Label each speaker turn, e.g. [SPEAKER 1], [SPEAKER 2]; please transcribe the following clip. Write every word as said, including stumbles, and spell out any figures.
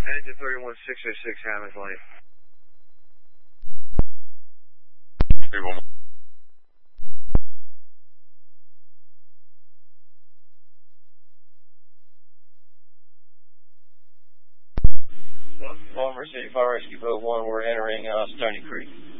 [SPEAKER 1] Engine thirty-one six oh six, Hammond Lane.
[SPEAKER 2] three one one.
[SPEAKER 3] Baltimore City Fire Rescue Boat one, we're entering uh, Stony Creek.